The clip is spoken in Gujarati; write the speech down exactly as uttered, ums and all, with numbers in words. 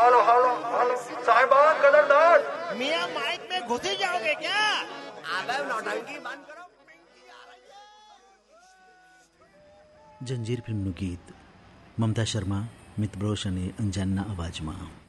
હાલો હાલો હાલો સાહેબા કદરદાન मियां माइक में घुसी जाओगे क्या? अबे नौटंकी बंद करो. જંજીર ફિલ્મનું ગીત મમતા શર્મા, મિત બ્રોશ અને અંજાનના અવાજમાં.